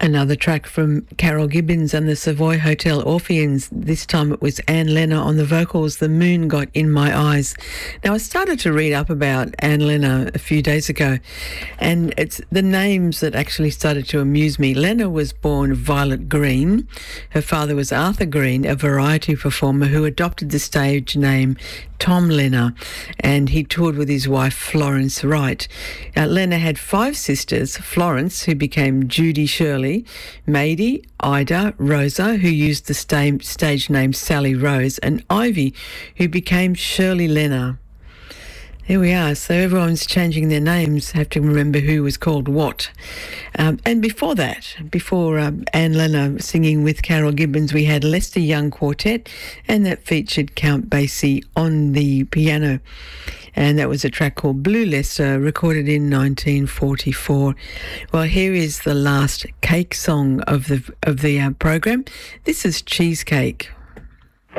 Another track from Carol Gibbons and the Savoy Hotel Orpheans. This time it was Anne Lenner on the vocals, The Moon Got in My Eyes. Now, I started to read up about Anne Lenner a few days ago, and it's the names that actually started to amuse me. Lenner was born Violet Green. Her father was Arthur Green, a variety performer who adopted the stage name Tom Lenner, and he toured with his wife Florence Wright. Lenner had 5 sisters: Florence, who became Judy Shirley, Maidie, Ida, Rosa, who used the stage name Sally Rose, and Ivy, who became Shirley Lenner. There we are. So everyone's changing their names. Have to remember who was called what. And before that, before Anne Lenner singing with Carol Gibbons, we had Lester Young Quartet, and that featured Count Basie on the piano. And that was a track called Blue Lester, recorded in 1944. Well, here is the last cake song of the program. This is Cheesecake.